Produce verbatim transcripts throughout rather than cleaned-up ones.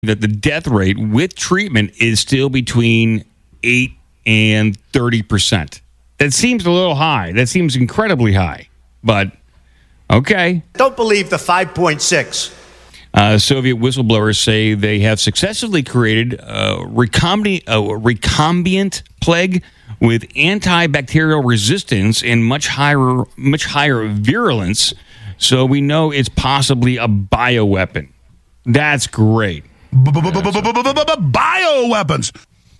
that the death rate with treatment is still between eight and thirty percent. That seems a little high. That seems incredibly high. But, okay. Don't believe the five point six. Uh, Soviet whistleblowers say they have successfully created a recombinant, a recombinant plague with antibacterial resistance and much higher, much higher virulence. So we know it's possibly a bioweapon. That's great. Bioweapons.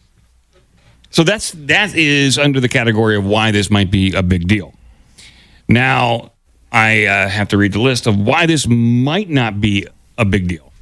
So that's that is under the category of why this might be a big deal. Now, I uh, have to read the list of why this might not be a big deal.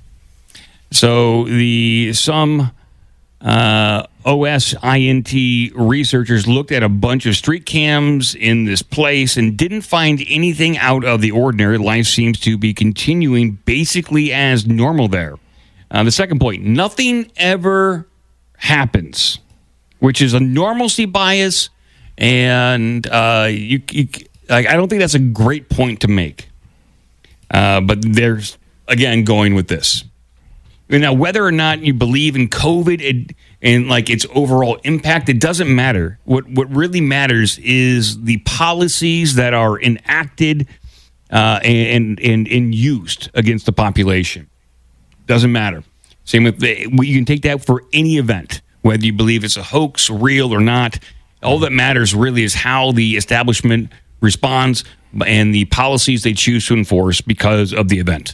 So the some uh, OSINT researchers looked at a bunch of street cams in this place and didn't find anything out of the ordinary. Life seems to be continuing basically as normal there. Uh, the second point, nothing ever happens, which is a normalcy bias, and uh, you, you like, I don't think that's a great point to make. Uh, but there's, again, going with this. Now, whether or not you believe in COVID it, and like its overall impact, it doesn't matter. What what really matters is the policies that are enacted uh, and, and and used against the population. Doesn't matter. Same with the, you can take that for any event, whether you believe it's a hoax, real or not. All that matters really is how the establishment responds and the policies they choose to enforce because of the event.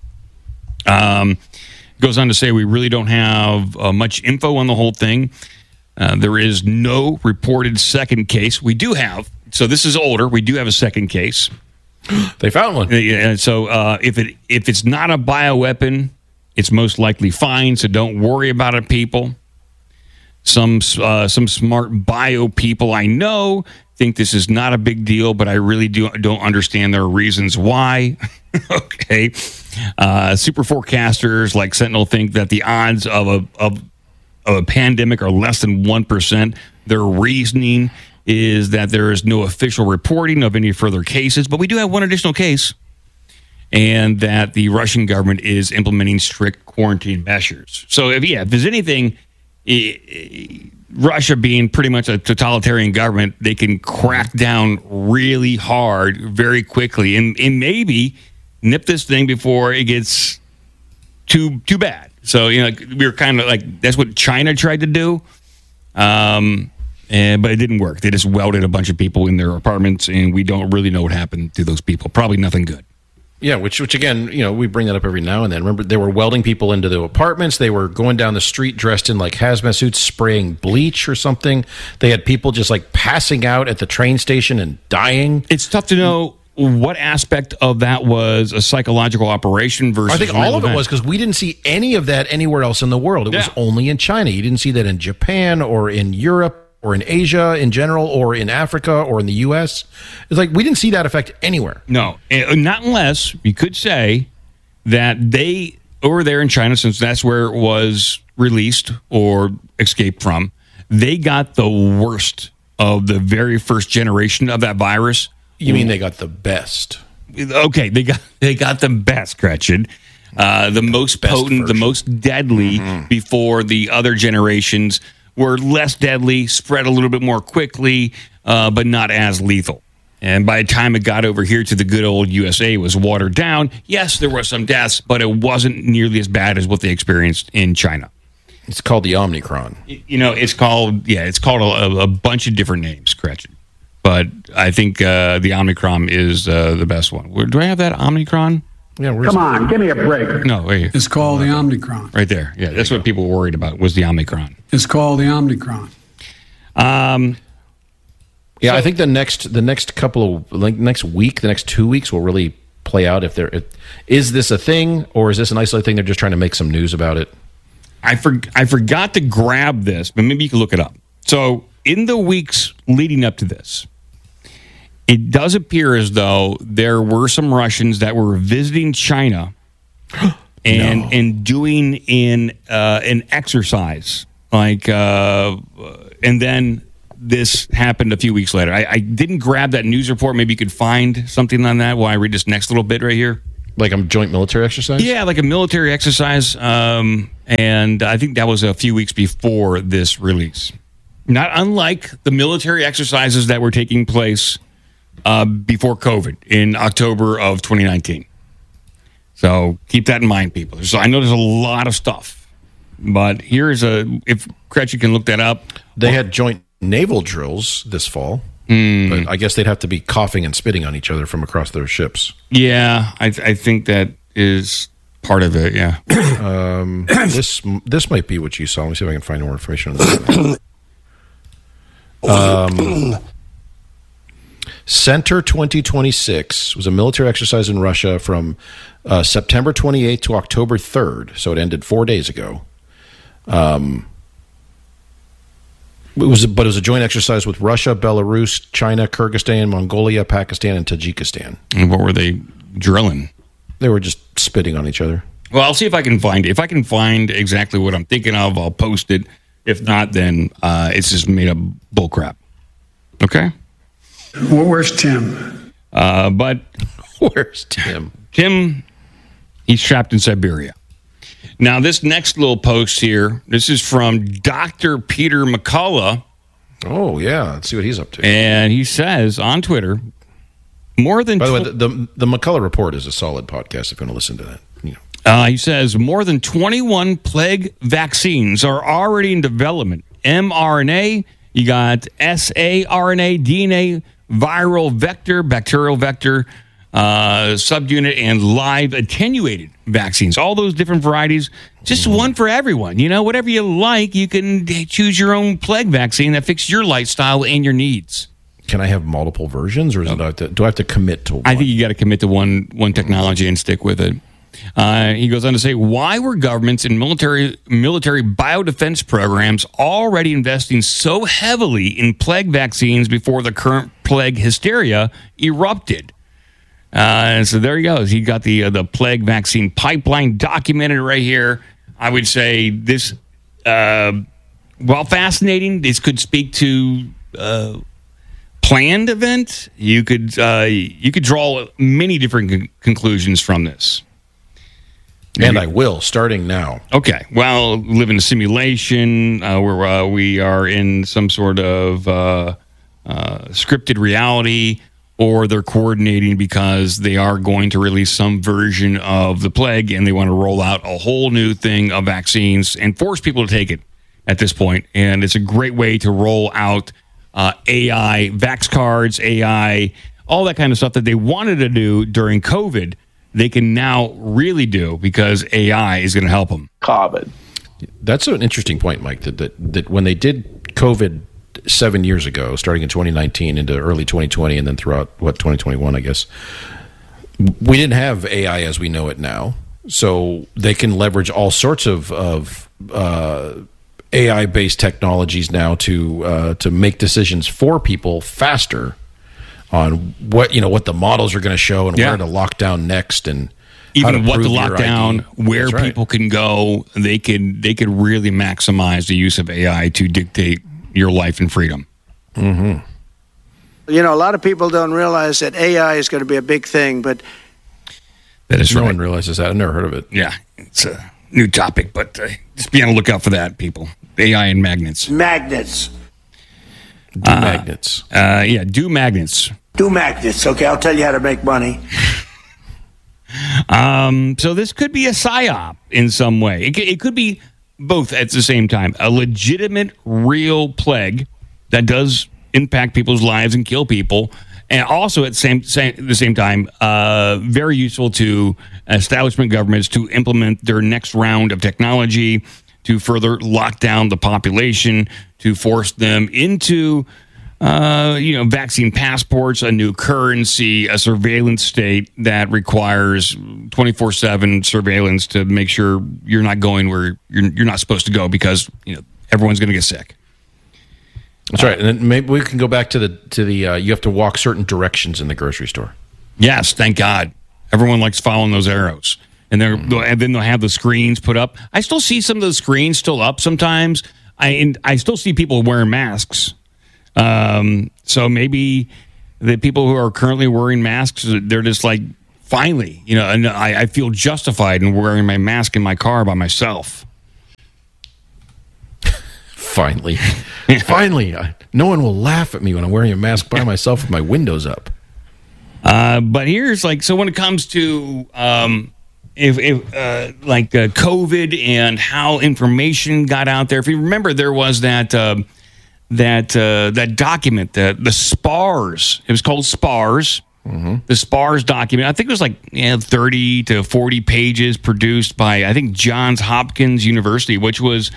Um, goes on to say we really don't have uh, much info on the whole thing. Uh, there is no reported second case. We do have, so this is older. We do have a second case. They found one. And so uh, if it if it's not a bioweapon, it's most likely fine. So don't worry about it, people. Some uh, some smart bio people I know think this is not a big deal, but I really do, don't understand their reasons why. Okay. Uh, super forecasters like Sentinel think that the odds of a, of, of a pandemic are less than one percent. Their reasoning is that there is no official reporting of any further cases, but we do have one additional case, and that the Russian government is implementing strict quarantine measures. So, if yeah, if there's anything, it, it, Russia being pretty much a totalitarian government, they can crack down really hard very quickly and, and maybe nip this thing before it gets too too bad. So, you know, we were kind of like, that's what China tried to do, um, and, but it didn't work. They just welded a bunch of people in their apartments, and we don't really know what happened to those people. Probably nothing good. Yeah, which, which again, you know, we bring that up every now and then. Remember, they were welding people into the apartments. They were going down the street dressed in like hazmat suits, spraying bleach or something. They had people just like passing out at the train station and dying. It's tough to know what aspect of that was a psychological operation versus I think all of it was, because we didn't see any of that anywhere else in the world. It Yeah. was only in China. You didn't see that in Japan or in Europe or in Asia in general or in Africa or in the U S. It's like we didn't see that effect anywhere. No, and not unless you could say that they, over there in China, since that's where it was released or escaped from, they got the worst of the very first generation of that virus. You mean they got the best? Okay, they got they got the best, Gretchen. Uh, the most Best potent, the version. most deadly Mm-hmm. before the other generations were less deadly, spread a little bit more quickly, uh, but not as lethal. And by the time it got over here to the good old U S A, it was watered down. Yes, there were some deaths, but it wasn't nearly as bad as what they experienced in China. It's called the Omicron. You know, it's called, yeah, it's called a, a bunch of different names, Gretchen. But I think uh, the Omicron is uh, the best one. Where, do I have that Omicron? Yeah, Come on, give me a break. No, right here. It's called the Omicron. Right there. Yeah, that's what people were worried about, was the Omicron. It's called the Omicron. Um, Yeah, I think the next the next couple of like next week, the next two weeks will really play out if there if, is this a thing or is this an isolated thing? They're just trying to make some news about it. I for, I forgot to grab this, but maybe you can look it up. So in the weeks leading up to this, it does appear as though there were some Russians that were visiting China and No. and doing in uh, an exercise, like, uh, and then this happened a few weeks later. I, I didn't grab that news report. Maybe you could find something on that while I read this next little bit right here. Like a joint military exercise? Yeah, like a military exercise. Um, and I think that was a few weeks before this release. Not unlike the military exercises that were taking place uh, before COVID in October of twenty nineteen. So keep that in mind, people. So I know there's a lot of stuff. But here's a, if Gretchen can look that up. They had joint naval drills this fall. Mm. But I guess they'd have to be coughing and spitting on each other from across their ships. Yeah, I, I think that is part of it, yeah. um, this this might be what you saw. Let me see if I can find more information on this. um, Center twenty twenty-six was a military exercise in Russia from uh, September twenty-eighth to October third, so it ended four days ago. Um, it was, but it was a joint exercise with Russia, Belarus, China, Kyrgyzstan, Mongolia, Pakistan, and Tajikistan. And what were they drilling? They were just spitting on each other. Well, I'll see if I can find it. If I can find exactly what I'm thinking of, I'll post it. If not, then uh, it's just made up bullcrap. Okay? Well, where's Tim? Uh, but where's Tim? Tim, he's trapped in Siberia. Now, this next little post here, this is from Doctor Peter McCullough. Oh, yeah. Let's see what he's up to. And he says on Twitter, more than... By the tw- way, the, the, the McCullough Report is a solid podcast if you want to listen to that. You know. uh, he says, more than twenty-one plague vaccines are already in development. mRNA, you got saRNA, D N A, viral vector, bacterial vector, uh, subunit, and live attenuated vaccines. All those different varieties, just mm-hmm. one for everyone. You know, whatever you like, you can choose your own plague vaccine that fits your lifestyle and your needs. Can I have multiple versions, or is it, to, do I have to commit to one? I think you got to commit to one one technology and stick with it. Uh, he goes on to say, why were governments and military military biodefense programs already investing so heavily in plague vaccines before the current plague hysteria erupted? Uh, so there he goes. He got the uh, the plague vaccine pipeline documented right here. I would say this, uh, while fascinating, this could speak to uh, planned event. You could uh, you could draw many different con- conclusions from this. And I will, starting now. Okay. Well, live in a simulation uh, where uh, we are in some sort of uh, uh, scripted reality, or they're coordinating because they are going to release some version of the plague and they want to roll out a whole new thing of vaccines and force people to take it at this point. And it's a great way to roll out uh, A I, Vax cards, A I, all that kind of stuff that they wanted to do during COVID. They can now really do because A I is going to help them. COVID. That's an interesting point, Mike, that, that that when they did COVID seven years ago, starting in twenty nineteen into early twenty twenty and then throughout, what, twenty twenty-one, I guess, we didn't have A I as we know it now. So they can leverage all sorts of, of uh, A I-based technologies now to uh, to make decisions for people faster on what you know what the models are going to show and yeah. where to lock down next, and even what to lock down, where right. people can go. They could they could really maximize the use of A I to dictate your life and freedom. Mm-hmm. You know, a lot of people don't realize that A I is going to be a big thing, but that is no right. one realizes that. I've never heard of it. Yeah, it's a new topic, but uh, just be on the lookout for that, people. A I and magnets. Magnets. Do uh, magnets. Uh, yeah, do magnets. Do magnets. Okay, I'll tell you how to make money. um, so this could be a psyop in some way. It, it could be both at the same time. A legitimate, real plague that does impact people's lives and kill people, and also at the same, same, the same time, uh, very useful to establishment governments to implement their next round of technology to further lock down the population, to force them into, uh, you know, vaccine passports, a new currency, a surveillance state that requires twenty-four seven surveillance to make sure you're not going where you're, you're not supposed to go because, you know, everyone's going to get sick. That's right. And then maybe we can go back to the, to the uh, you have to walk certain directions in the grocery store. Yes, thank God. Everyone likes following those arrows. And, they're, mm-hmm. and then they'll have the screens put up. I still see some of those screens still up sometimes. I and I still see people wearing masks. Um, so maybe the people who are currently wearing masks, they're just like finally, you know, and I, I feel justified in wearing my mask in my car by myself. Finally. Finally. I, no one will laugh at me when I'm wearing a mask by myself with my windows up. Uh, but here's like, so when it comes to, um, if, if uh, like uh, COVID and how information got out there, if you remember, there was that, uh, that, uh, that document, the, the SPARS, it was called SPARS, mm-hmm. the SPARS document. I think it was like you know, thirty to forty pages produced by, I think, Johns Hopkins University, which was,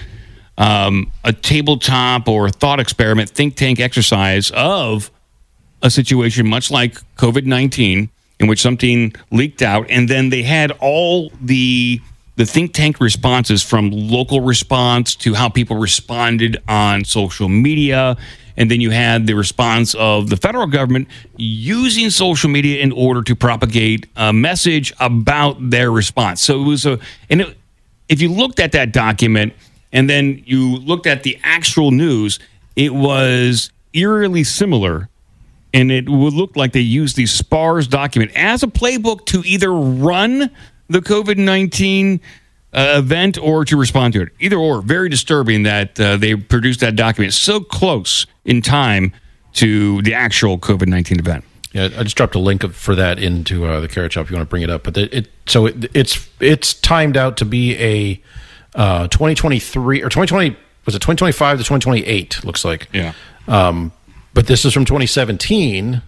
um, a tabletop or thought experiment, think tank exercise of a situation much like COVID nineteen, in which something leaked out, and then they had all the the think tank responses, from local response to how people responded on social media, and then you had the response of the federal government using social media in order to propagate a message about their response. So it was a, and it, if you looked at that document and then you looked at the actual news, it was eerily similar. And it would look like they used the SPARS document as a playbook to either run the COVID nineteen uh, event or to respond to it. Either or. Very disturbing that uh, they produced that document so close in time to the actual COVID nineteen event. Yeah, I just dropped a link for that into uh, the Carrot Shop if you want to bring it up. But it, it so it, it's it's timed out to be a uh, twenty twenty-three or twenty twenty, was it twenty twenty-five to twenty twenty-eight, looks like. Yeah. Um, But this is from twenty seventeen.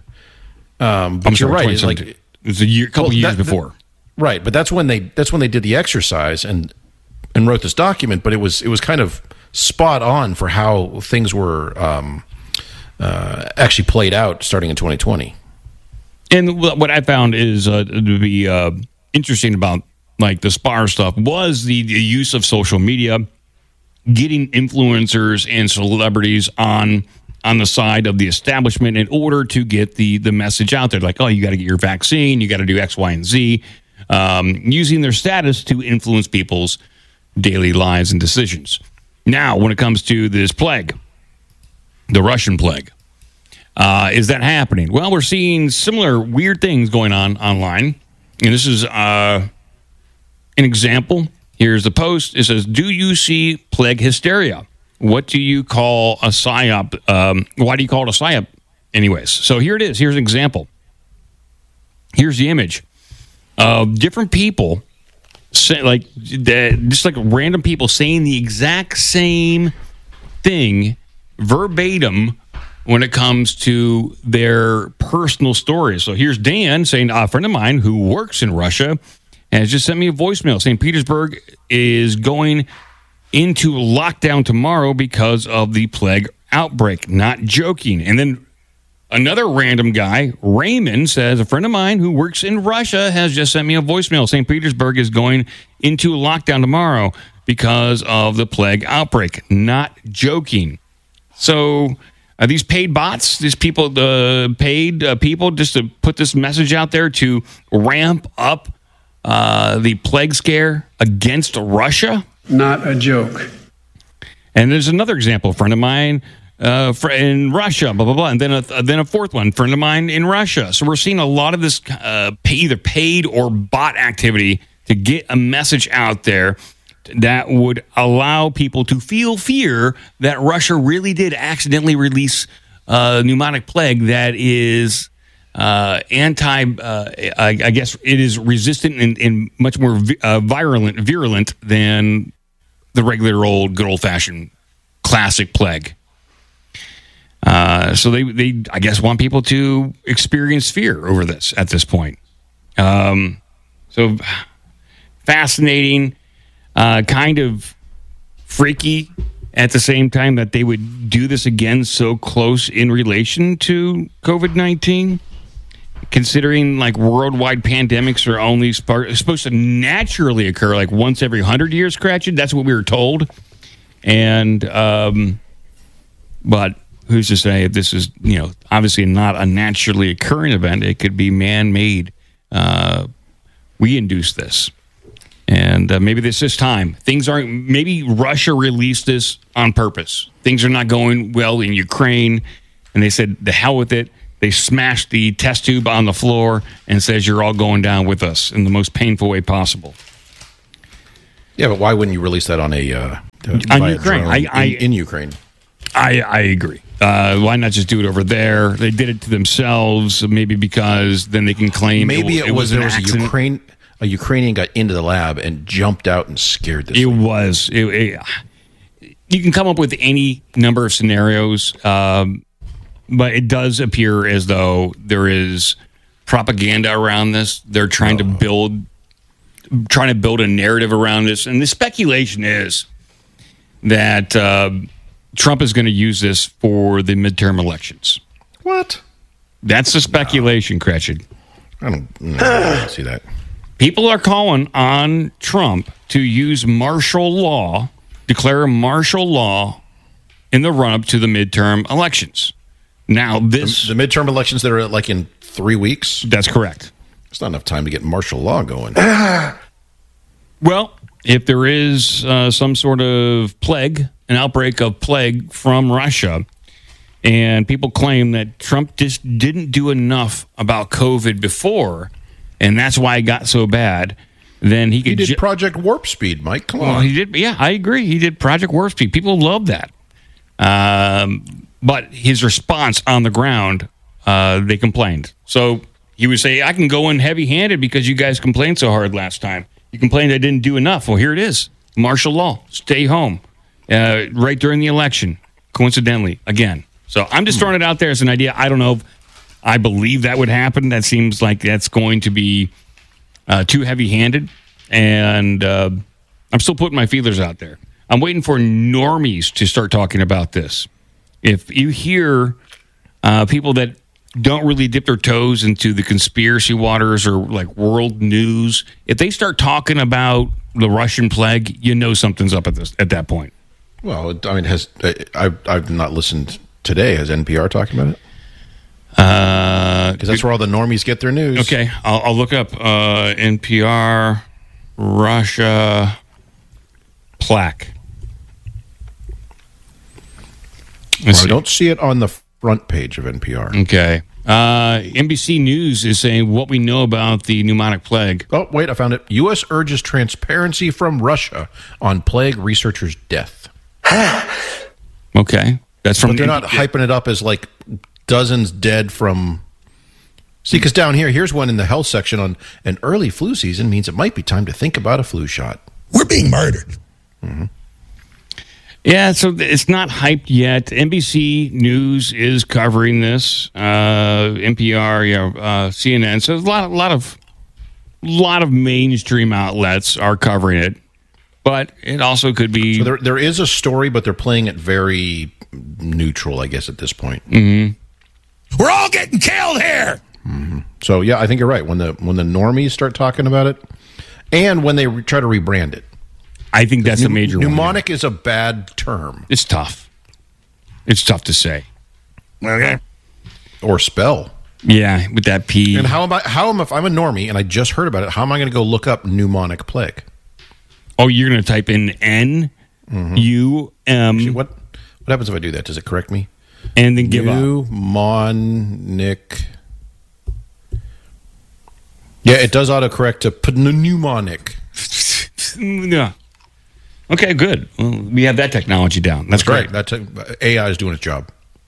Um, but I'm you're sorry, right. It's like it was a year, couple well, years that, before, right? But that's when they that's when they did the exercise and and wrote this document. But it was it was kind of spot on for how things were um, uh, actually played out starting in twenty twenty. And what I found is uh, to be uh, interesting about like the SPAR stuff was the, the use of social media, getting influencers and celebrities on. on the side of the establishment in order to get the, the message out there. Like, oh, you got to get your vaccine, you got to do X, Y, and Z, um, using their status to influence people's daily lives and decisions. Now, when it comes to this plague, the Russian plague, uh, is that happening? Well, we're seeing similar weird things going on online. And this is uh, an example. Here's the post. It says, do you see plague hysteria? What do you call a psyop? Um, why do you call it a psyop anyways? So here it is. Here's an example. Here's the image of different people, say, like just like random people saying the exact same thing verbatim when it comes to their personal stories. So here's Dan saying, a friend of mine who works in Russia has just sent me a voicemail. Saint Petersburg is going into lockdown tomorrow because of the plague outbreak. Not joking. And then another random guy, Raymond, says, a friend of mine who works in Russia has just sent me a voicemail. Saint Petersburg is going into lockdown tomorrow because of the plague outbreak. Not joking. So are these paid bots, these people, the paid uh, people, just to put this message out there to ramp up uh, the plague scare against Russia? Not a joke. And there's another example, a friend of mine uh, in Russia, blah, blah, blah. And then a, then a fourth one, friend of mine in Russia. So we're seeing a lot of this uh, pay, either paid or bot activity to get a message out there that would allow people to feel fear that Russia really did accidentally release a pneumonic plague that is uh, anti, uh, I, I guess it is resistant and, and much more vi- uh, virulent, virulent than the regular old good old-fashioned classic plague. Uh, so they, they, I guess, want people to experience fear over this at this point. Um, so fascinating, uh, kind of freaky at the same time that they would do this again so close in relation to COVID nineteen. Considering like worldwide pandemics are only sp- supposed to naturally occur like once every hundred years, Cratchit. That's what we were told. And, um, but who's to say if this is, you know, obviously not a naturally occurring event? It could be man-made. Uh, we induced this. And uh, maybe this is time. Things aren't, maybe Russia released this on purpose. Things are not going well in Ukraine. And they said, the hell with it. They smash the test tube on the floor and says you're all going down with us in the most painful way possible. Yeah, but why wouldn't you release that on a uh, on by a Ukraine? drone I, I, in, in Ukraine. I, I agree. Uh, why not just do it over there? They did it to themselves, maybe because then they can claim Maybe it, it, it was, was there an was a accident. Ukraine a Ukrainian got into the lab and jumped out and scared this. It lady. was. It, it, you can come up with any number of scenarios, um, but it does appear as though there is propaganda around this. They're trying to build, trying to build a narrative around this, and the speculation is that uh, Trump is going to use this for the midterm elections. What? That's the speculation, Cretchen. I don't, no, I don't see that. People are calling on Trump to use martial law, declare martial law in the run-up to the midterm elections. Now, this... The, the midterm elections that are like in three weeks? That's correct. It's not enough time to get martial law going. Well, if there is uh, some sort of plague, an outbreak of plague from Russia, and people claim that Trump just didn't do enough about COVID before, and that's why it got so bad, then he could... He did ju- Project Warp Speed, Mike. Come Well, on. he did. Yeah, I agree. He did Project Warp Speed. People love that. Um, but his response on the ground, uh, they complained. So he would say, I can go in heavy-handed because you guys complained so hard last time. You complained I didn't do enough. Well, here it is. Martial law. Stay home. Uh, right during the election, coincidentally, again. So I'm just throwing it out there as an idea. I don't know if I believe that would happen. That seems like that's going to be uh, too heavy-handed. And uh, I'm still putting my feelers out there. I'm waiting for normies to start talking about this. If you hear uh, people that don't really dip their toes into the conspiracy waters or like world news, if they start talking about the Russian plague, you know something's up at this at that point. Well, I mean, has I, I've not listened today. Has N P R talking about it? Because Because that's where all the normies get their news. Okay, I'll, I'll look up uh, N P R Russia plaque. Well, Let's I see. don't see it on the front page of N P R. Okay. Uh, N B C News is saying what we know about the pneumonic plague. Oh, wait, I found it. U S urges transparency from Russia on plague researcher's death. Okay. That's from But they're not hyping it up as like dozens dead from... See, because down here, here's one in the health section on an early flu season means it might be time to think about a flu shot. We're being murdered. Mm-hmm. Yeah, so it's not hyped yet. N B C News is covering this. Uh, N P R, yeah, uh, C N N. So there's a lot, a lot of, lot of mainstream outlets are covering it, but it also could be. So there, there is a story, but they're playing it very neutral, I guess, at this point. Mm-hmm. We're all getting killed here. Mm-hmm. So yeah, I think you're right. When the when the normies start talking about it, and when they re- try to rebrand it. I think that's a major one. Mnemonic is a bad term. It's tough. It's tough to say. Okay. Or spell. Yeah, with that P. And how am I? How am I, if I'm a normie and I just heard about it? How am I going to go look up pneumonic plague? Oh, you're going to type in N U M Actually, what what happens if I do that? Does it correct me? and then give up. Pneumonic. Yeah, it does autocorrect to pneumonic. Yeah. Okay, good. Well, we have that technology down. That's great. That's a, A I is doing its job.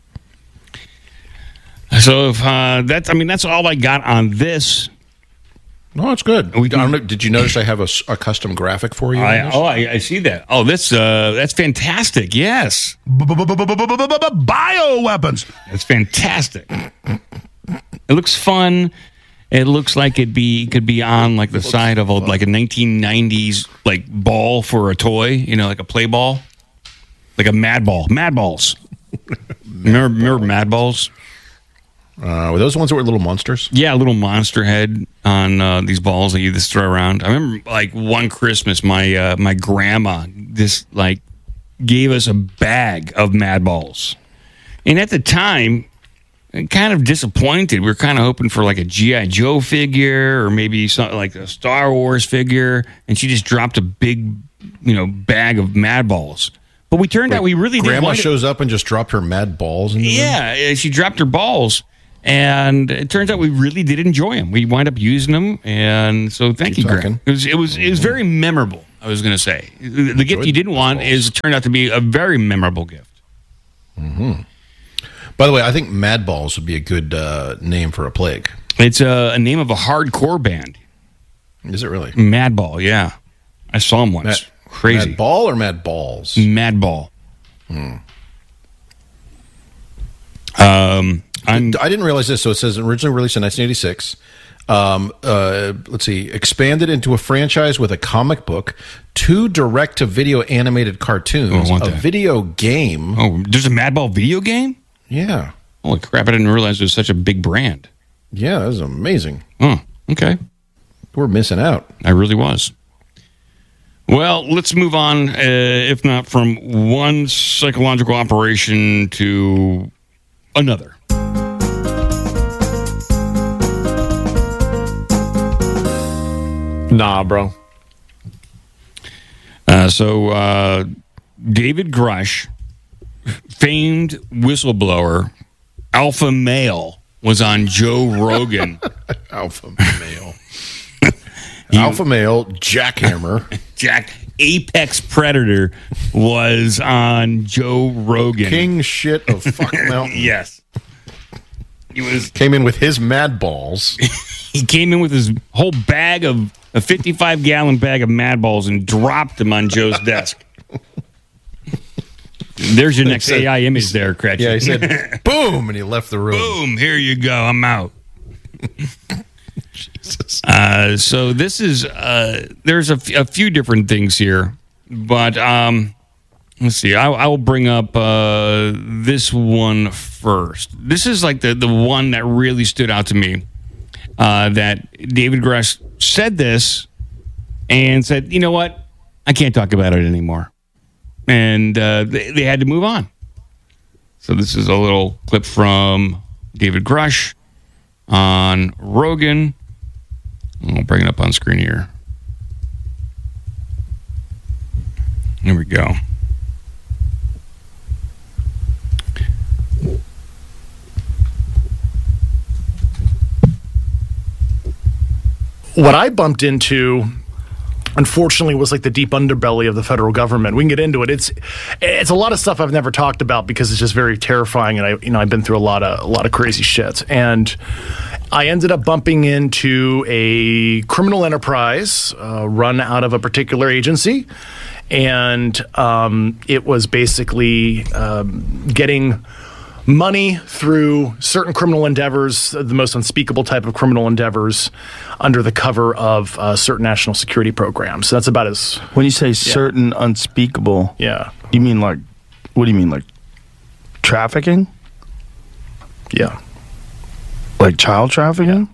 So if uh, that's, I mean, that's all I got on this. No, it's good. We I don't know, did you notice I have a, s- a custom graphic for you? on I, this? oh, I, I see that. Oh, this uh, that's fantastic. Yes, Bioweapons. that's fantastic. It looks fun. It looks like it'd be could be on like the side of a, like a nineteen nineties like ball for a toy. You know, like a play ball, like a Mad Ball. Mad Balls. remember, remember Mad Balls? Uh, were those the ones that were little monsters? Yeah, a little monster head on uh, these balls that you just throw around. I remember, like one Christmas, my uh, my grandma just like gave us a bag of Mad Balls, and at the time, kind of disappointed. We were kind of hoping for like a G I Joe figure or maybe something like a Star Wars figure, and she just dropped a big, you know, bag of Mad Balls. But we turned out we really didn't Grandma want it. shows up and just dropped her mad balls in the room? Yeah, uh, she dropped her balls, And it turns out we really did enjoy them. We wind up using them, and so thank Keep you, Greg. talking. It was it was it was very memorable. I was going to say the, the gift you didn't want balls. is turned out to be a very memorable gift. By the way, I think Mad Balls would be a good uh, name for a plague. It's a, a name of a hardcore band, Is it really? Madball. Yeah, I saw them once. Mad, Crazy. Mad Ball or Mad Balls? Madball. Hmm. Um, I'm, I didn't realize this. So it says originally released in nineteen eighty-six. Um, uh, let's see, expanded into a franchise with a comic book, two direct-to-video animated cartoons, Oh, I want a that. video game. oh, there's a Madball video game? Yeah, Holy crap! I didn't realize it was such a big brand. yeah, that is amazing. Oh, okay. We're missing out. I really was. Well, let's move on, uh, if not from one psychological operation to another. Nah, bro. Uh, so, uh, David Grush, famed whistleblower, alpha male, was on Joe Rogan. Alpha male. Alpha male, jackhammer. Jack, apex predator, was on Joe Rogan. King shit of fuck mountain. Yes. He was. Came in with his Mad Balls. He came in with his whole bag of a fifty-five gallon bag of Mad Balls and dropped them on Joe's desk. There's your next said- A I image there, Cratchit. Yeah, he said, boom, and he left the room. Boom, here you go. I'm out. Jesus. Uh, so this is, uh, there's a, f- a few different things here, but um, let's see. I, I will bring up uh, this one first. This is like the, the one that really stood out to me. Uh, that David Grush said this and said, you know what? I can't talk about it anymore. And uh, they, they had to move on. So this is a little clip from David Grush on Rogan. I'll bring it up on screen here. Here we go. What I bumped into, unfortunately, was like the deep underbelly of the federal government. We can get into it. It's it's a lot of stuff I've never talked about because it's just very terrifying, and I you know I've been through a lot of a lot of crazy shit. And I ended up bumping into a criminal enterprise uh, run out of a particular agency, and um, it was basically um, getting money through certain criminal endeavors, the most unspeakable type of criminal endeavors, under the cover of uh, certain national security programs. So that's about as When you say certain unspeakable, yeah, you mean like, what do you mean, like trafficking? yeah. Like child trafficking?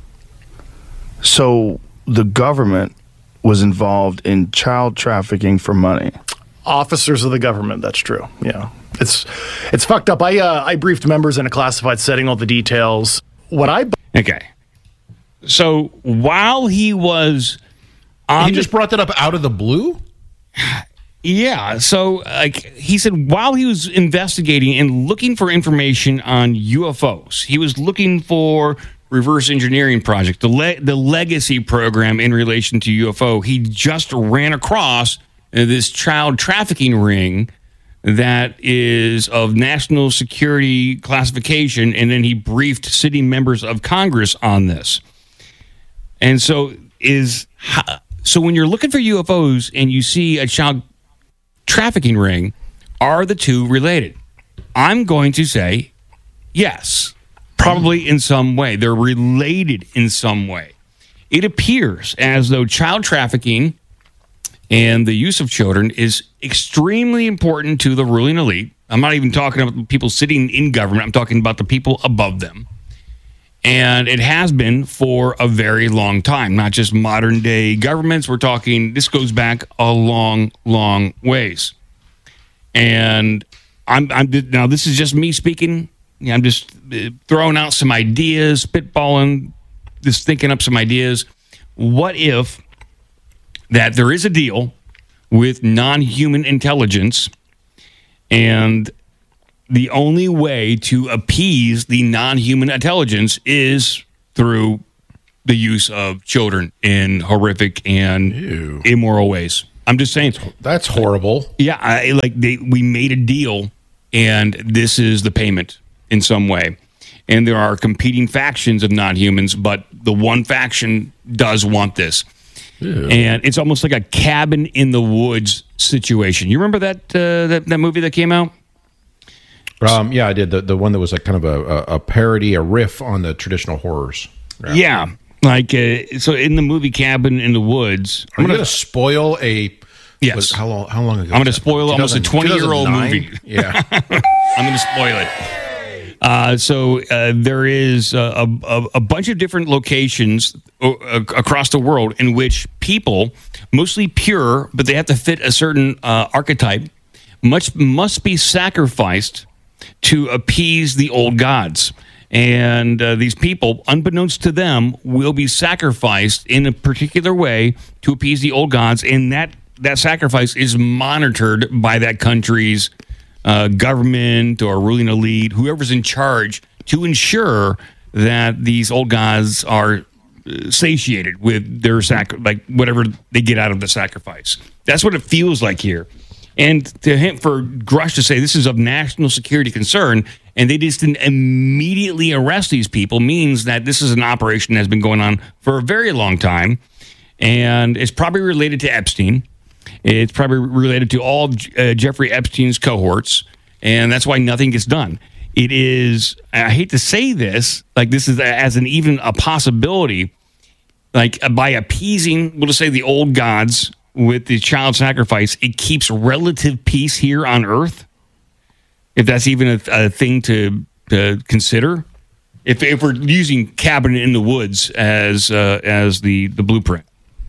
So the government was involved in child trafficking for money. Officers of the government. That's true. Yeah, it's it's fucked up. I uh, I briefed members in a classified setting all the details. What I Okay. So while he was on He the- just brought that up out of the blue? Yeah. So, like, he said while he was investigating and looking for information on U F Os, he was looking for reverse engineering project, the le- the legacy program in relation to U F O. He just ran across uh, this child trafficking ring that is of national security classification, and then he briefed sitting members of Congress on this. And so is so when you're looking for U F Os and you see a child trafficking ring, are the two related? I'm going to say yes, probably in some way. They're related in some way. It appears as though child trafficking and the use of children is extremely important to the ruling elite. I'm not even talking about the people sitting in government. I'm talking about the people above them. And it has been for a very long time, not just modern day governments. We're talking, this goes back a long, long ways. And I'm, I'm now, this is just me speaking. I'm just throwing out some ideas, spitballing, just thinking up some ideas. What if that there is a deal with non-human intelligence, and the only way to appease the non-human intelligence is through the use of children in horrific and Ew. immoral ways. I'm just saying. That's horrible. Yeah, I, like they, we made a deal, and this is the payment in some way. And there are competing factions of non-humans, but the one faction does want this. Ew. And it's almost like a cabin in the woods situation. You remember that uh, that, that movie that came out? Um, yeah, I did. The the one that was like kind of a, a parody, a riff on the traditional horrors. Yeah. yeah. Like, uh, so in the movie Cabin in the Woods... Are you going to spoil a... Yes. Was, how, long, how long ago? I'm going to spoil almost a twenty-year-old movie. Yeah. I'm going to spoil it. Uh, so uh, there is a, a, a bunch of different locations uh, across the world in which people, mostly pure, but they have to fit a certain uh, archetype, much must be sacrificed to appease the old gods. And uh, these people, unbeknownst to them, will be sacrificed in a particular way to appease the old gods. And that, that sacrifice is monitored by that country's uh, government or ruling elite, whoever's in charge, to ensure that these old gods are satiated with their sac- like whatever they get out of the sacrifice. That's what it feels like here. And to him, for Grush to say this is of national security concern, and they just didn't immediately arrest these people, means that this is an operation that has been going on for a very long time, and it's probably related to Epstein. It's probably related to all uh, Jeffrey Epstein's cohorts, and that's why nothing gets done. It is, I hate to say this, like this is as an even a possibility, like by appeasing, we'll just say the old gods with the child sacrifice, it keeps relative peace here on Earth. If that's even a, a thing to, to consider, if if we're using Cabin in the Woods as uh, as the, the blueprint,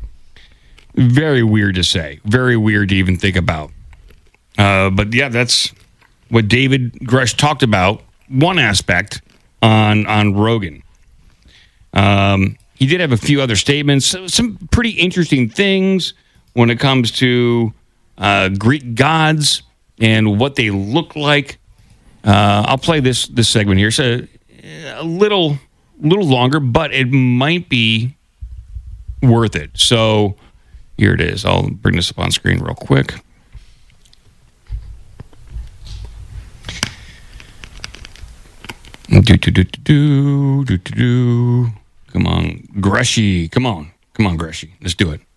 very weird to say, very weird to even think about. Uh, but yeah, that's what David Grush talked about. One aspect on on Rogan. Um, he did have a few other statements, some pretty interesting things when it comes to uh, Greek gods and what they look like. Uh, I'll play this this segment here. It's a, a little little longer, but it might be worth it. So here it is. I'll bring this up on screen real quick. Do, do, do, do, do, do, do. Come on, Grushy. Come on. Come on, Grushy. Let's do it.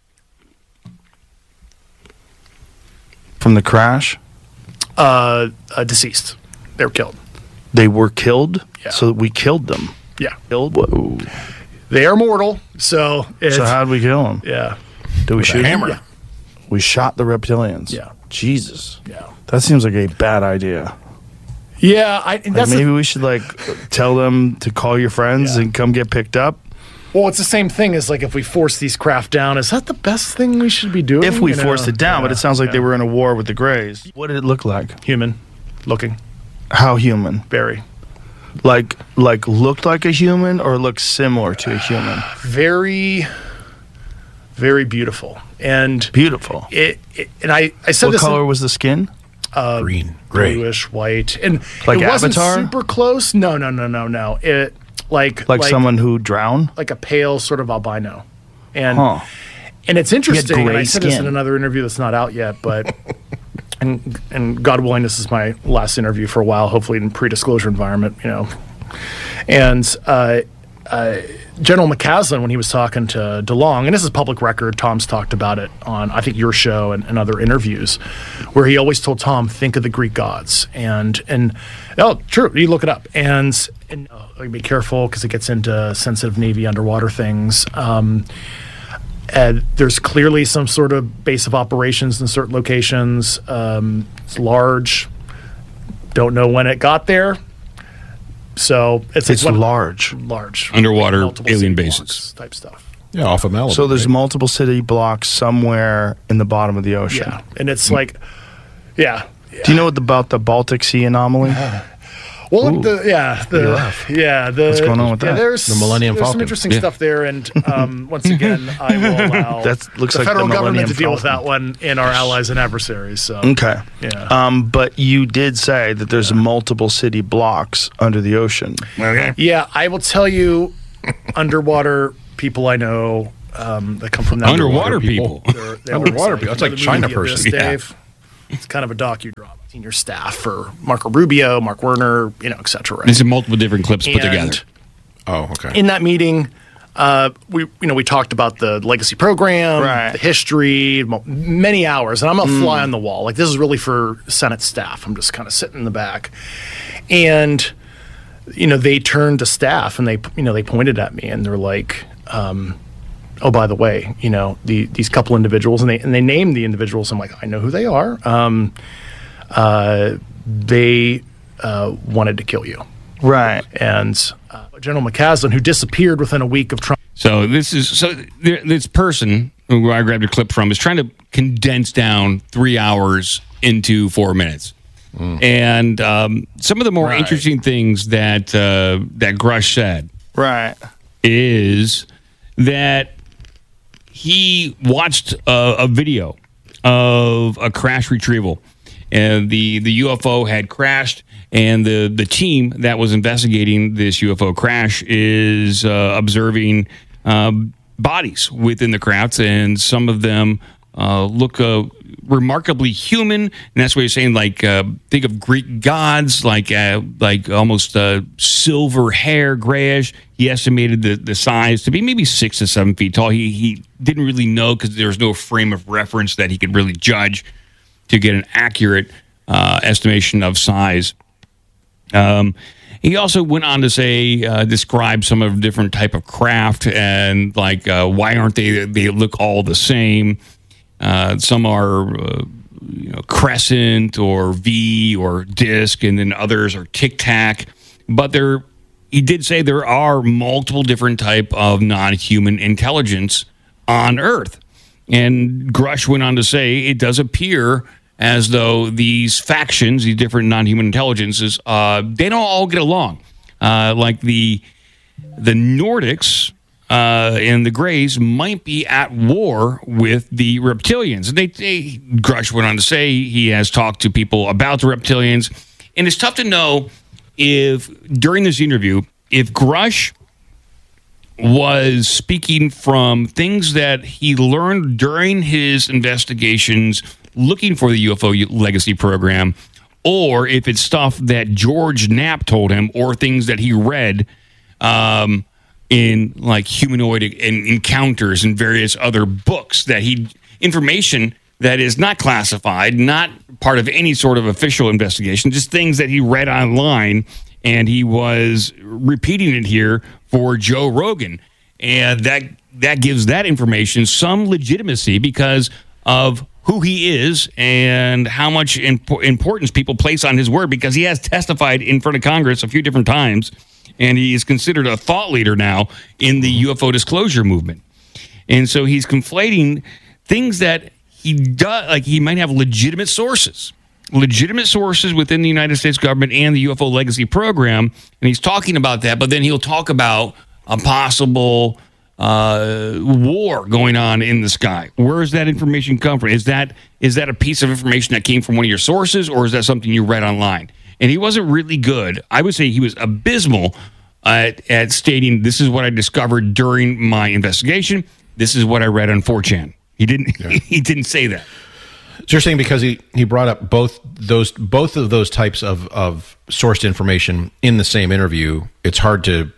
From the crash? Uh, uh, deceased. They were killed. They were killed? Yeah. So we killed them? Yeah. Killed? Whoa. They are mortal, so it's... So how'd we kill them? Yeah. Did we With shoot a hammer? them? Yeah. We shot the reptilians? Yeah. Jesus. Yeah. That seems like a bad idea. Yeah, I, Like that's maybe the, we should like tell them to call your friends Yeah. and come get picked up. well, it's the same thing as like if we force these craft down. Is that the best thing we should be doing? If we You know? forced it down, but Yeah, it sounds like yeah. they were in a war with the Greys. What did it look like? human looking, How human? very, Like like looked like a human or looked similar to a human? very, very beautiful, and Beautiful. it, it and I I said What this in- color was the skin? uh, Green, gray. bluish white, and Like it wasn't Avatar? super close. No, no, no, no, no. It like Like, someone who drowned? like a pale sort of albino, and Huh. and it's interesting. And gray I said this skin. in another interview that's not out yet, but and and God willing, this is my last interview for a while. Hopefully, in pre-disclosure environment, you know. And uh, uh, General McCaslin, when he was talking to DeLong, and this is public record, Tom's talked about it on, I think, your show and, and other interviews, where he always told Tom, think of the Greek gods. And, and oh, true, you look it up. And, and uh, be careful because it gets into sensitive Navy underwater things. Um, and there's clearly some sort of base of operations in certain locations. Um, it's large. Don't know when it got there. So it's, It's one- large. large Underwater multiple alien city bases. blocks type stuff. Yeah, off of Malibu. So there's right? multiple city blocks somewhere in the bottom of the ocean. Yeah, and it's like, yeah. Do you know what about the Baltic Sea anomaly? Well, Ooh. the, yeah, the, yeah, the, What's going on with yeah, that? There's The Millennium there's Falcon. some interesting Yeah. stuff there, and um, once again, I will allow That looks the like federal the government Millennium to deal with that Falcon. one in our allies and adversaries. So, Okay. yeah. Um, but you did say that there's multiple city blocks under the ocean. Okay. yeah, I will tell you, underwater people I know um, that come from that Underwater people. people. They're, they're Underwater excited. people. That's like You know the China movie person. Abyss, Yeah. Dave? It's kind of a docudrama. Senior staff for Marco Rubio, Mark Werner, you know, et cetera. Right? There's multiple different clips put And together. Oh, okay. in that meeting, uh, we you know we talked about the legacy program, Right. the history, mo- many hours, and I'm a fly on the wall. Like this is really for Senate staff. I'm just kind of sitting in the back, and you know they turned to staff and they you know they pointed at me and they're like, um, "Oh, by the way, you know the, these couple individuals," and they and they named the individuals. I'm like, I know who they are. Um, uh, they uh, wanted to kill you. Right. And uh, General McCaslin, who disappeared within a week of Trump. So this is so there, this person who I grabbed a clip from is trying to condense down three hours into four minutes. And um, some of the more Right. interesting things that uh, that Grush said Right. is that he watched a, a video of a crash retrieval, and the the U F O had crashed, and the the team that was investigating this U F O crash is uh, observing um, bodies within the craft, and some of them uh, look uh, remarkably human, and that's what he's saying. Like uh, think of Greek gods, like uh, like almost uh, silver hair, grayish. He estimated the, the size to be maybe six to seven feet tall. He he didn't really know because there was no frame of reference that he could really judge to get an accurate uh, estimation of size. Um, he also went on to say, uh, describe some of the different type of craft and like uh, why aren't they? They look all the same. Uh, some are uh, you know, crescent or V or disc, and then others are tic tac. But there, he did say there are multiple different type of non-human intelligence on Earth. And Grush went on to say it does appear as though these factions, these different non-human intelligences, uh, they don't all get along. Uh, like the the Nordics uh, and the Greys might be at war with the reptilians. And they, they, Grush went on to say he has talked to people about the reptilians, and it's tough to know if during this interview if Grush was speaking from things that he learned during his investigations looking for the U F O legacy program, or if it's stuff that George Knapp told him, or things that he read um, in like humanoid en- encounters and various other books that he information that is not classified, not part of any sort of official investigation, just things that he read online, and he was repeating it here for Joe Rogan. And that that gives that information some legitimacy because of who he is and how much impo- importance people place on his word, because he has testified in front of Congress a few different times, and he is considered a thought leader now in the U F O disclosure movement. And so he's conflating things that he does, like he might have legitimate sources. legitimate sources within the United States government and the U F O legacy program, and he's talking about that, but then he'll talk about a possible uh, war going on in the sky. Where does that information come from? Is that is that a piece of information that came from one of your sources, or is that something you read online? And he wasn't really good. I would say he was abysmal at, at stating, this is what I discovered during my investigation. This is what I read on four chan. He didn't. Yeah. He didn't say that. So you're saying because he, he brought up both those both of those types of, of sourced information in the same interview, it's hard to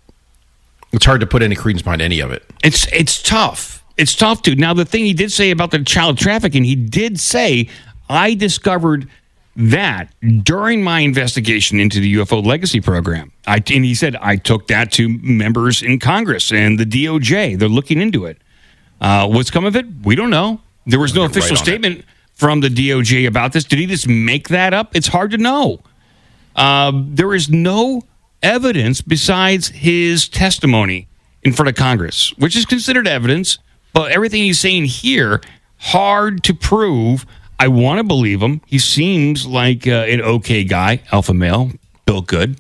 it's hard to put any credence behind any of it. It's it's tough. It's tough to. Now, the thing he did say about the child trafficking, he did say, I discovered that during my investigation into the U F O legacy program. I, and he said, I took that to members in Congress and the D O J. They're looking into it. Uh, what's come of it? We don't know. There was no You're official right on statement from the D O J about this. Did he just make that up? It's hard to know. Uh, there is no evidence besides his testimony in front of Congress, which is considered evidence, but everything he's saying here, hard to prove. I want to believe him. He seems like uh, an okay guy, alpha male, built good,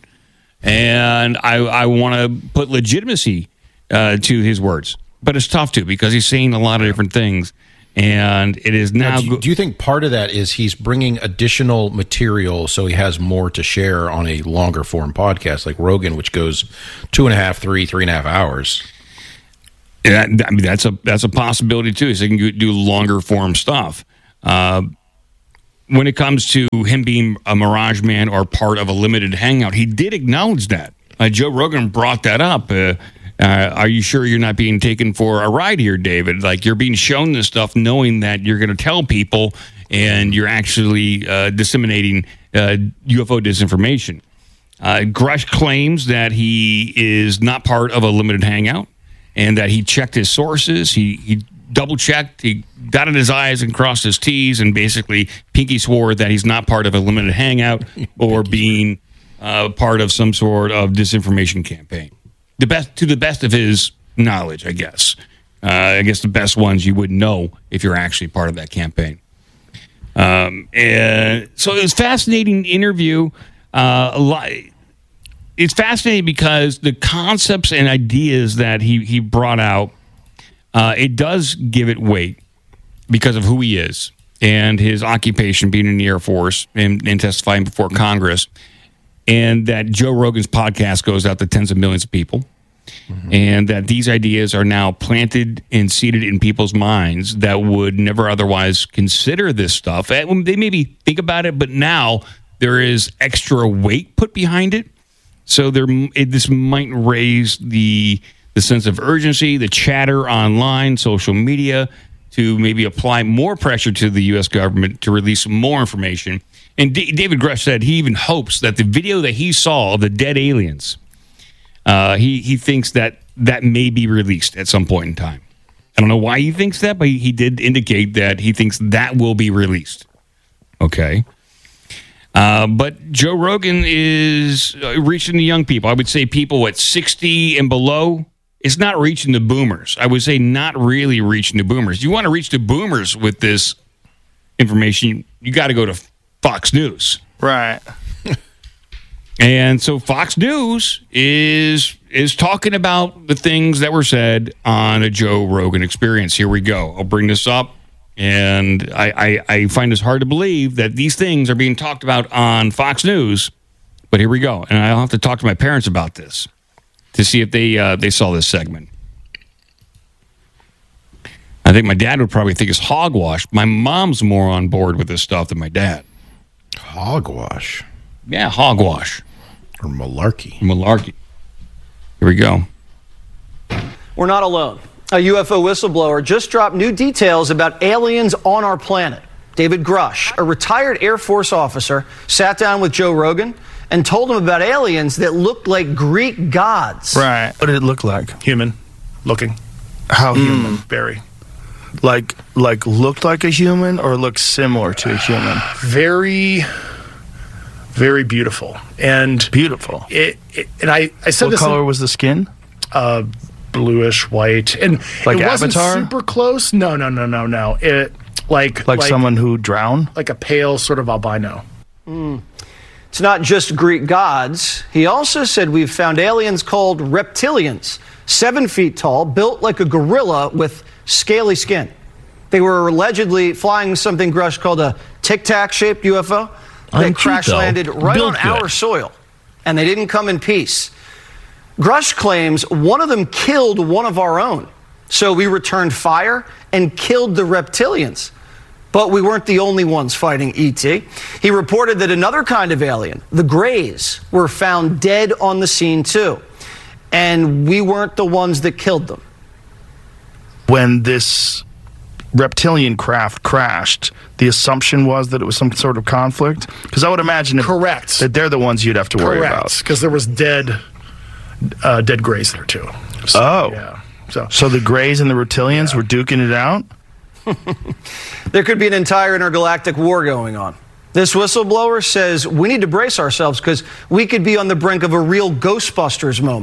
and I, I want to put legitimacy uh, to his words. But it's tough to because he's saying a lot of different things, and it is now. now do, you, do you think part of that is he's bringing additional material so he has more to share on a longer form podcast like Rogan, which goes two and a half, three, three and a half hours? Yeah, I mean that's a that's a possibility too. So he can do longer form stuff. Uh, when it comes to him being a Mirage Man or part of a limited hangout, he did acknowledge that. Uh, Joe Rogan brought that up. Uh, uh, are you sure you're not being taken for a ride here, David? Like you're being shown this stuff knowing that you're going to tell people and you're actually uh, disseminating uh, U F O disinformation. Uh, Grush claims that he is not part of a limited hangout and that he checked his sources. He, he double-checked, he dotted his I's and crossed his T's, and basically pinky swore that he's not part of a limited hangout or being uh, part of some sort of disinformation campaign. The best, to the best of his knowledge, I guess. Uh, I guess the best ones you wouldn't know if you're actually part of that campaign. Um, and so it was a fascinating interview. Uh, a lot, it's fascinating because the concepts and ideas that he, he brought out, uh, it does give it weight because of who he is and his occupation being in the Air Force and, and testifying before Congress. And that Joe Rogan's podcast goes out to tens of millions of people. Mm-hmm. And that these ideas are now planted and seated in people's minds that would never otherwise consider this stuff. They maybe think about it, but now there is extra weight put behind it. So there, it, this might raise the the sense of urgency, the chatter online, social media, to maybe apply more pressure to the U S government to release more information. And D- David Grush said he even hopes that the video that he saw of the dead aliens, uh, he, he thinks that that may be released at some point in time. I don't know why he thinks that, but he, he did indicate that he thinks that will be released. Okay. Uh, but Joe Rogan is reaching the young people. I would say people at sixty and below. It's not reaching the boomers. I would say not really reaching the boomers. You want to reach the boomers with this information, you got to go to Fox News. Right. And so Fox News is is talking about the things that were said on a Joe Rogan Experience. Here we go. I'll bring this up. And I, I, I find this hard to believe that these things are being talked about on Fox News. But here we go. And I'll have to talk to my parents about this to see if they uh, they saw this segment. I think my dad would probably think it's hogwash. My mom's more on board with this stuff than my dad. Hogwash? Yeah, hogwash. Or malarkey. Malarkey. Here we go. We're not alone. A U F O whistleblower just dropped new details about aliens on our planet. David Grush, a retired Air Force officer, sat down with Joe Rogan and told him about aliens that looked like Greek gods. Right. What did it look like? Human looking. How human? Very. Like, like looked like a human or looked similar to a human? Very, very beautiful. And Beautiful. it, it and I, I said What this color in, was the skin? uh, bluish white, and Like it wasn't Avatar? super close. No, no, no, no, no. It like Like, someone who drowned? like a pale sort of albino. It's not just Greek gods. He also said we've found aliens called reptilians, seven feet tall, built like a gorilla with scaly skin. They were allegedly flying something Grush called a tic-tac shaped U F O that I'm cute, crash though. landed right Built on good. our soil, and they didn't come in peace. Grush claims one of them killed one of our own, so we returned fire and killed the reptilians. But we weren't the only ones fighting E T. He reported that another kind of alien, the Greys, were found dead on the scene too, and we weren't the ones that killed them. When this reptilian craft crashed, the assumption was that it was some sort of conflict? Because I would imagine if, Correct. that they're the ones you'd have to worry Correct, about. because there was dead, uh, dead Greys there too. So, Oh. yeah. So So the Greys and the reptilians were duking it out? There could be an entire intergalactic war going on. This whistleblower says we need to brace ourselves because we could be on the brink of a real Ghostbusters moment.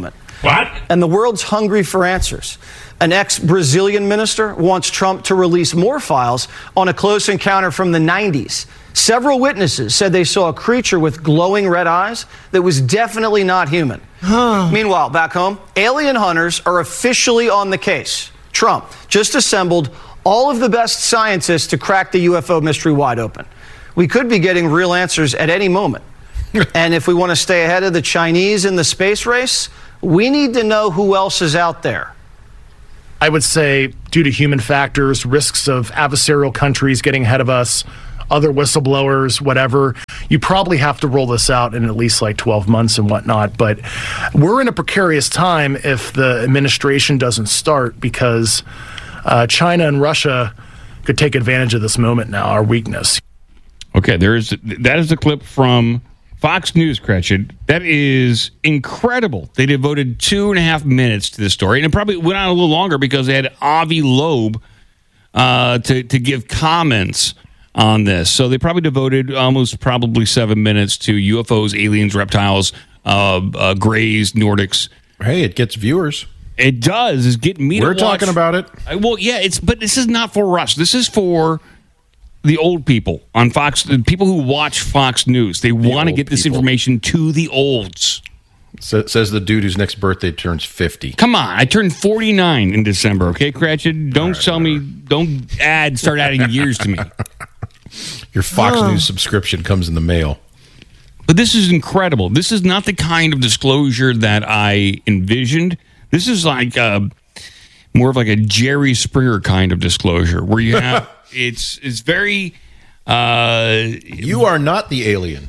What? And the world's hungry for answers. An ex-Brazilian minister wants Trump to release more files on a close encounter from the nineties. Several witnesses said they saw a creature with glowing red eyes that was definitely not human. Meanwhile, back home, alien hunters are officially on the case. Trump just assembled all of the best scientists to crack the U F O mystery wide open. We could be getting real answers at any moment. And if we want to stay ahead of the Chinese in the space race, we need to know who else is out there. I would say, due to human factors, risks of adversarial countries getting ahead of us, other whistleblowers, whatever, you probably have to roll this out in at least like twelve months and whatnot. But we're in a precarious time if the administration doesn't start, because uh, China and Russia could take advantage of this moment now, our weakness. Okay, there's that is a clip from Fox News, Gretchen. That is incredible. They devoted two and a half minutes to this story, and it probably went on a little longer because they had Avi Loeb uh, to to give comments on this. So they probably devoted almost probably seven minutes to U F Os, aliens, reptiles, uh, uh, Greys, Nordics. Hey, it gets viewers. It does. It's getting me. We're to watch. talking about it. I, well, yeah, it's but this is not for us. This is for the old people on Fox, the people who watch Fox News. They want to get this people. information to the olds. Sa- says the dude whose next birthday turns fifty. Come on, I turned forty-nine in December. Okay, Cratchit, don't tell me, don't add, start adding years to me. Your Fox News subscription comes in the mail. But this is incredible. This is not the kind of disclosure that I envisioned. This is like a, more of like a Jerry Springer kind of disclosure, where you have it's it's very. Uh, you are not the alien.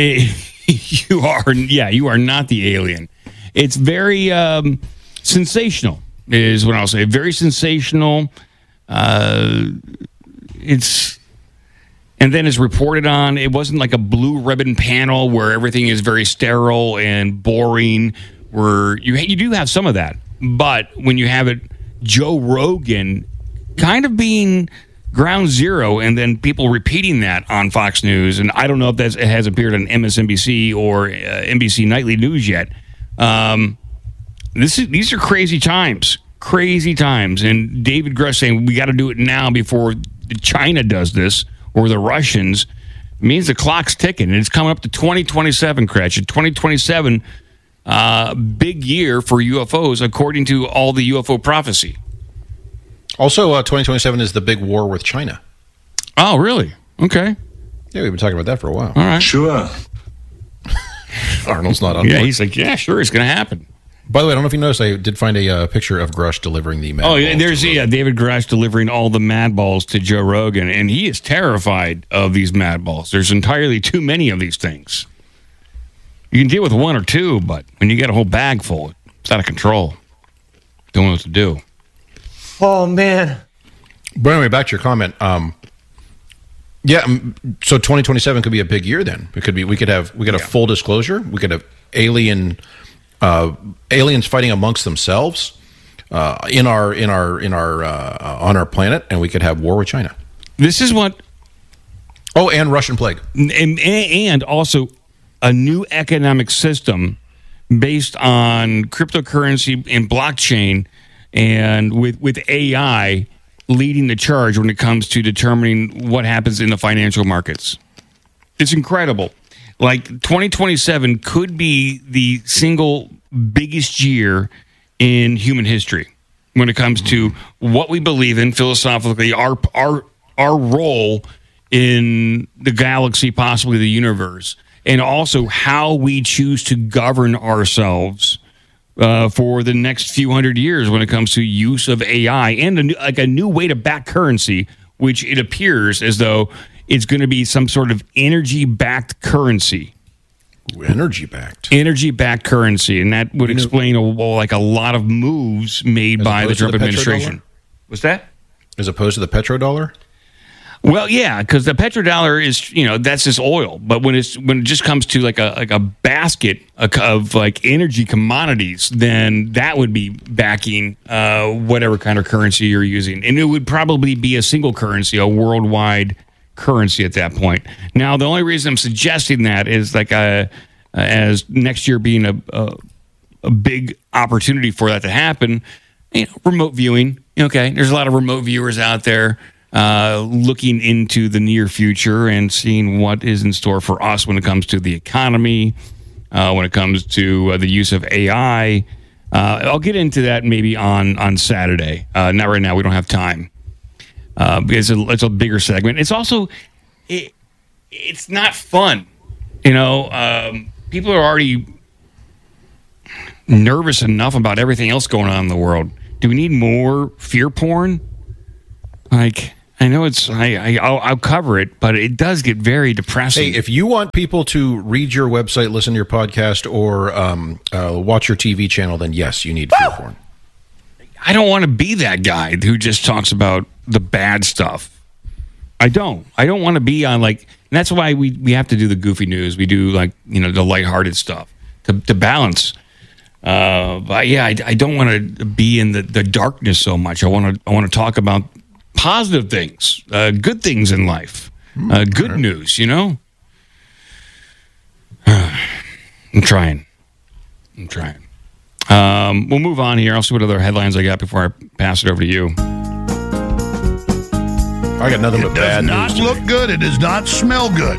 You are, yeah, you are not the alien. It's very um, sensational, is what I'll say. Very sensational. Uh, it's. And then it's reported on. It wasn't like a blue ribbon panel where everything is very sterile and boring. Where you you do have some of that, but when you have it, Joe Rogan kind of being ground zero, and then people repeating that on Fox News, and I don't know if that has appeared on M S N B C or uh, N B C Nightly News yet. Um, this is these are crazy times, crazy times, and David Grush saying we got to do it now before China does this. Or the Russians, means the clock's ticking. And it's coming up to twenty twenty-seven, Cratchit. twenty twenty-seven, uh, big year for U F Os, according to all the U F O prophecy. Also, uh, twenty twenty-seven is the big war with China. Oh, really? Okay. Yeah, we've been talking about that for a while. All right. Sure. Arnold's not on Yeah, board. he's like, yeah, sure, it's going to happen. By the way, I don't know if you noticed, I did find a uh, picture of Grush delivering the mad Oh, yeah, balls there's to yeah, David Grush delivering all the mad balls to Joe Rogan, and he is terrified of these mad balls. There's entirely too many of these things. You can deal with one or two, but when you get a whole bag full, it's out of control. Don't know what to do. Oh, man. But anyway, back to your comment. Um, yeah, um, so twenty twenty-seven could be a big year. Then it could be. We could have. We could have Yeah. full disclosure. We could have alien uh, aliens fighting amongst themselves uh, in our in our in our uh, on our planet, and we could have war with China. This is what, Oh, and Russian plague. and, and also a new economic system based on cryptocurrency and blockchain, and with with A I leading the charge when it comes to determining what happens in the financial markets. It's incredible. Like twenty twenty-seven could be the single biggest year in human history when it comes to what we believe in philosophically, our our our role in the galaxy, possibly the universe, and also how we choose to govern ourselves uh, for the next few hundred years when it comes to use of A I and a new, like a new way to back currency, which it appears as though it's going to be some sort of energy-backed currency. Energy backed. Energy-backed currency, and that would explain a, like a lot of moves made As by the opposed to Trump the administration. petrodollar? What's that? As opposed to the petrodollar. Well, yeah, because the petrodollar is, you know, that's just oil. But when it's when it just comes to like a like a basket of like energy commodities, then that would be backing uh, whatever kind of currency you're using, and it would probably be a single currency, a worldwide currency at that point. Now, the only reason I'm suggesting that is like a, as next year being a, a a big opportunity for that to happen. You know, remote viewing. Okay, there's a lot of remote viewers out there uh, looking into the near future and seeing what is in store for us when it comes to the economy, uh, when it comes to uh, the use of A I. Uh, I'll get into that maybe on on Saturday. Uh, not right now. We don't have time. Uh, it's a it's a bigger segment. It's also it, it's not fun. You know, um, people are already nervous enough about everything else going on in the world. Do we need more fear porn? Like, I know it's, I, I, I'll, I'll cover it, but it does get very depressing. Hey, if you want people to read your website, listen to your podcast, or um, uh, watch your T V channel, then yes, you need fear porn. I don't want to be that guy who just talks about the bad stuff. I don't. I don't want to be on, like, and that's why we, we have to do the goofy news. We do, like, you know, the lighthearted stuff to, to balance. Uh, but yeah, I, I don't want to be in the, the darkness so much. I want to I want to talk about positive things, uh, good things in life, uh, good news. You know, I'm trying. I'm trying. Um, we'll move on here. I'll see what other headlines I got before I pass it over to you. I got nothing but It does bad not news. look good. It does not smell good.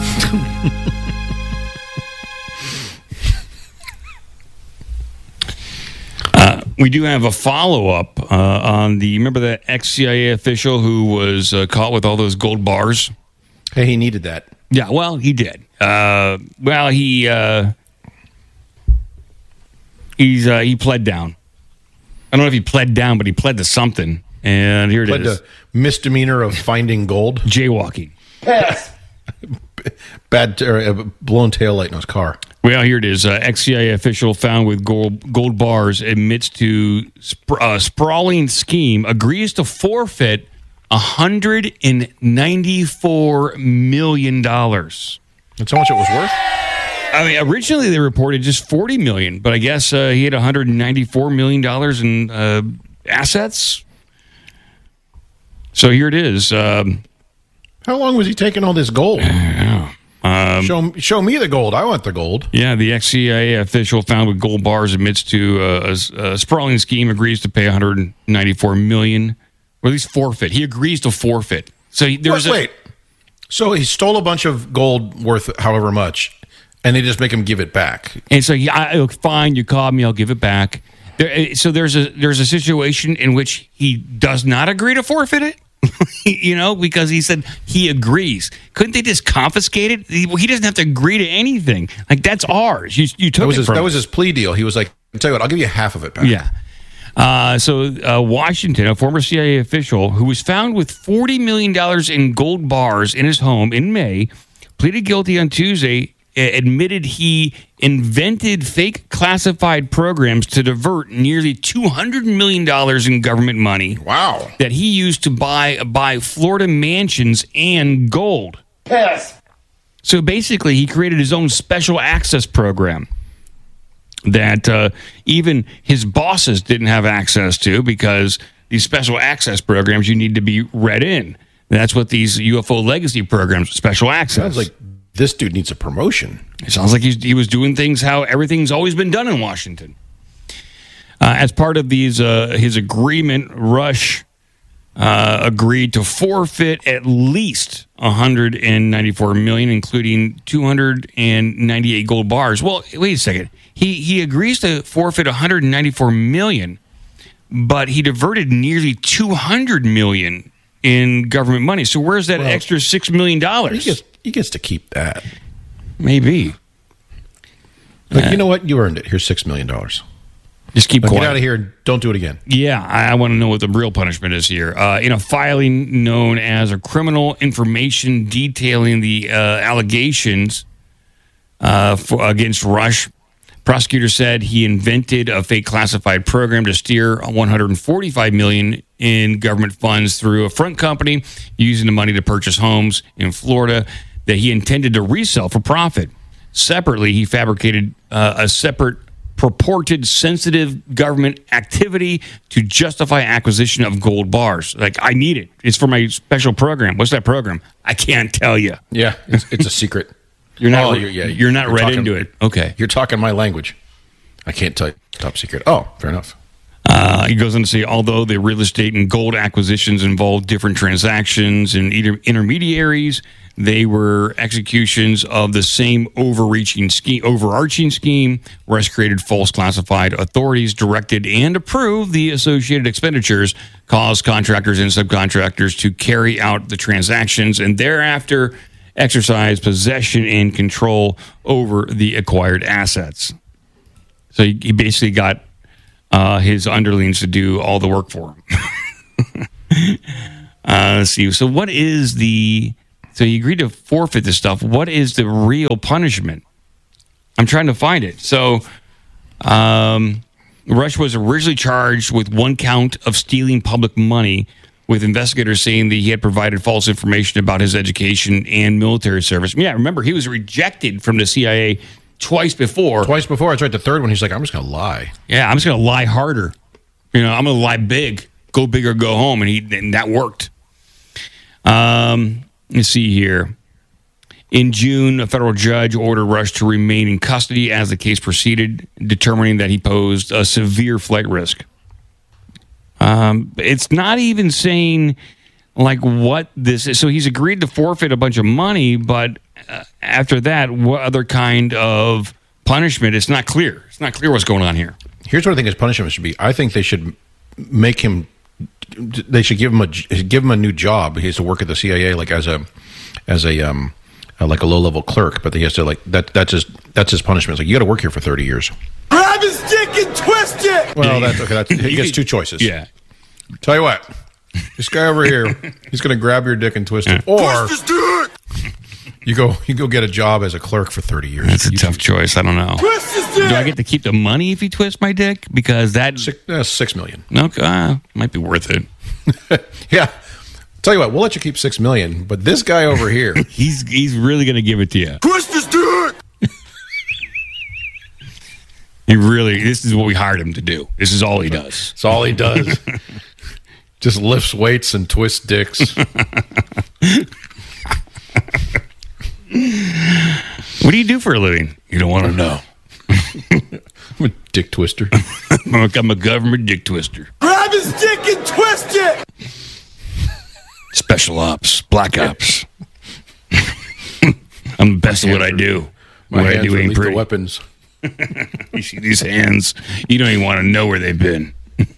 We do have a follow-up uh, on the, remember that ex-C I A official who was uh, caught with all those gold bars? Hey, he needed that. Yeah, well, he did. Uh, well, he uh, he's uh, he pled down. I don't know if he pled down, but he pled to something. And here it Pled is. to misdemeanor of finding gold. Jaywalking. Bad, uh, blown taillight in his car. Well, here it is. Uh, ex-C I A official found with gold, gold bars admits to sp- uh, sprawling scheme, agrees to forfeit one hundred ninety-four million dollars. That's how much it was worth? I mean, originally they reported just forty million dollars, but I guess uh, he had one hundred ninety-four million dollars in uh, assets. So here it is. Um, How long was he taking all this gold? Um, show, show me the gold. I want the gold. Yeah, the ex-C I A official found with gold bars admits to uh, a, a sprawling scheme, agrees to pay one hundred ninety-four million dollars, or at least forfeit. He agrees to forfeit. So he, there was wait, a, wait. So he stole a bunch of gold worth however much, and they just make him give it back. And so, yeah, I, fine, you called me, I'll give it back. There, so there's a there's a situation in which he does not agree to forfeit it. You know, because he said he agrees. Couldn't they just confiscate it? He, he doesn't have to agree to anything. Like, that's ours. You, you took That was it his, from that us. was his plea deal. He was like, I'll tell you what, I'll give you half of it back. Yeah. Uh, so uh, Washington, a former C I A official who was found with forty million dollars in gold bars in his home in May, pleaded guilty on Tuesday, admitted he invented fake classified programs to divert nearly two hundred million dollars in government money. Wow. That he used to buy buy Florida mansions and gold. Yes. So basically, he created his own special access program that uh, even his bosses didn't have access to, because these special access programs, you need to be read in. That's what these U F O legacy programs, special access. Sounds like this dude needs a promotion. It sounds like he's, he was doing things how everything's always been done in Washington. Uh, as part of these, uh, his agreement, Rush uh, agreed to forfeit at least one hundred ninety-four million dollars, including two hundred ninety-eight gold bars. Well, wait a second. He he agrees to forfeit one hundred ninety-four million dollars, but he diverted nearly two hundred million dollars in government money. So where's that Well, extra six million dollars? He gets, he gets to keep that. Maybe. Like, uh, you know what? You earned it. Here's six million dollars. Just keep Now quiet. get out of here and don't do it again. Yeah, I, I want to know what the real punishment is here. Uh, in a filing known as a criminal information detailing the uh, allegations uh, for, against Rush, prosecutors said he invented a fake classified program to steer one hundred forty-five million dollars in government funds through a front company, using the money to purchase homes in Florida that he intended to resell for profit. Separately, he fabricated uh, a separate purported sensitive government activity to justify acquisition of gold bars. Like, I need it. It's for my special program. What's that program? I can't tell you. Yeah, it's, it's a secret. You're not. Oh, you're, you're, yeah, you're not you're read talking- into it. Okay. You're talking my language. I can't tell you. Top secret. Oh, fair enough. Uh, he goes on to say, although the real estate and gold acquisitions involved different transactions and inter- intermediaries, they were executions of the same overreaching scheme, overarching scheme. Rush created false classified authorities, directed and approved the associated expenditures, caused contractors and subcontractors to carry out the transactions, and thereafter exercise possession and control over the acquired assets. So he, he basically got uh, his underlings to do all the work for him. uh, let's see. So what is the... So he agreed to forfeit this stuff. What is the real punishment? I'm trying to find it. So um, Rush was originally charged with one count of stealing public money, with investigators saying that he had provided false information about his education and military service. Yeah, remember, he was rejected from the C I A twice before. Twice before. I tried the third one. He's like, I'm just going to lie. Yeah, I'm just going to lie harder. You know, I'm going to lie big. Go big or go home. And, he, and that worked. Um, let's see here. In June, a federal judge ordered Rush to remain in custody as the case proceeded, determining that he posed a severe flight risk. Um, it's not even saying like what this is. So he's agreed to forfeit a bunch of money, but uh, after that, what other kind of punishment? It's not clear. It's not clear what's going on here. Here's what I think his punishment should be. I think they should make him. They should give him a give him a new job. He has to work at the C I A like as a as a um uh, like a low level clerk, but he has to like that. That's his that's his punishment. It's like you got to work here for thirty years. Grab his dick and twist it. Well, that's okay. That's, he gets two choices. Yeah. Tell you what, this guy over here, he's going to grab your dick and twist it, or Twist his dick. you go you go get a job as a clerk for thirty years. That's a you tough choice. I don't know. Twist his dick. Do I get to keep the money if you twist my dick? Because that Six, uh, six million. okay, uh, might be worth it. Yeah. Tell you what, we'll let you keep six million, but this guy over here, He's he's really going to give it to you. Twist his dick. He really. This is what we hired him to do. This is all he does. that's all he does. Just lifts weights and twists dicks. What do you do for a living? You don't want to know. I'm a dick twister. I'm a government dick twister. Grab his dick and twist it. Special ops, black ops. I'm the best at what I do. My what I hands do are ain't lethal pretty. weapons. You see these hands? You don't even want to know where they've been.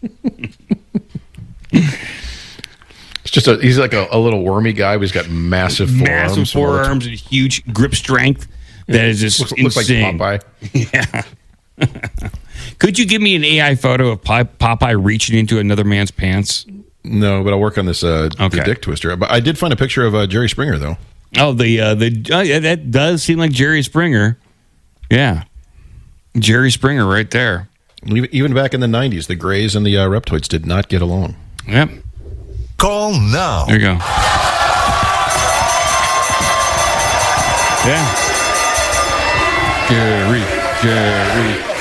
It's just a he's like a, a little wormy guy, but he's got massive forearms. Massive forearms and huge grip strength. That is just Looks, looks like insane. Popeye. Yeah. Could you give me an A I photo of Pop- Popeye reaching into another man's pants? No, but I'll work on this uh, Okay. the dick twister. But I did find a picture of uh, Jerry Springer, though. Oh, the uh, the oh, yeah, that does seem like Jerry Springer. Yeah, Jerry Springer right there. Even even back in the nineties, the Greys and the uh, Reptoids did not get along. Yep. Call now. There you go. Yeah. Jerry, Jerry.